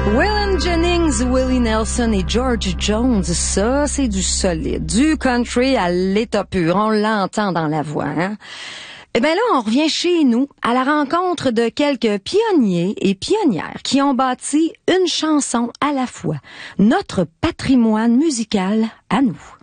Waylon Jennings, Willie Nelson et George Jones, ça, c'est du solide. Du country à l'état pur. On l'entend dans la voix, hein? Eh ben là, on revient chez nous à la rencontre de quelques pionniers et pionnières qui ont bâti une chanson à la fois. Notre patrimoine musical à nous.